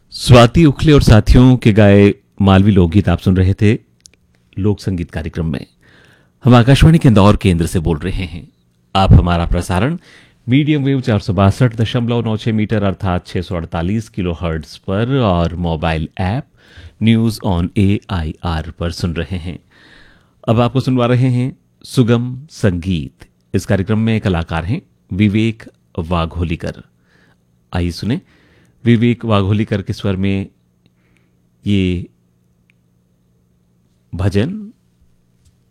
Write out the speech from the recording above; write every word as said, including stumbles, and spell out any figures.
स्वाति उखले और साथियों के गाए मालवी लोकगीत आप सुन रहे थे लोक संगीत कार्यक्रम में। हम आकाशवाणी के इंदौर केंद्र से बोल रहे हैं। आप हमारा प्रसारण मीडियम वेव चार सौ बासठ दशमलव नौ छह मीटर अर्थात छह सौ अड़तालीस किलो हर्ट्ज पर और mobile app news on A I R पर सुन रहे हैं। अब आपको सुनवा रहे हैं सुगम संगीत। इस कार्यक्रम में कलाकार हैं विवेक वाघोलीकर। आइए सुने विवेक वाघोलीकर के स्वर में ये भजन